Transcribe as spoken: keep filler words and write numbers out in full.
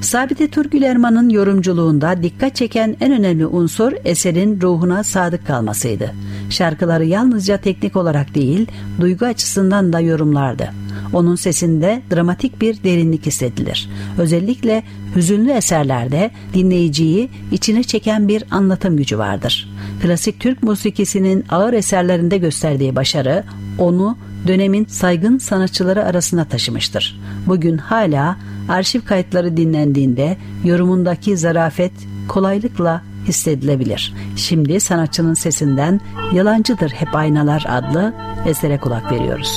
Sabite Turgül Erman'ın yorumculuğunda dikkat çeken en önemli unsur eserin ruhuna sadık kalmasıydı. Şarkıları yalnızca teknik olarak değil, duygu açısından da yorumlardı. Onun sesinde dramatik bir derinlik hissedilir. Özellikle hüzünlü eserlerde dinleyiciyi içine çeken bir anlatım gücü vardır. Klasik Türk musikisinin ağır eserlerinde gösterdiği başarı onu dönemin saygın sanatçıları arasına taşımıştır. Bugün hala arşiv kayıtları dinlendiğinde yorumundaki zarafet kolaylıkla hissedilebilir. Şimdi sanatçının sesinden "Yalancıdır Hep Aynalar" adlı esere kulak veriyoruz.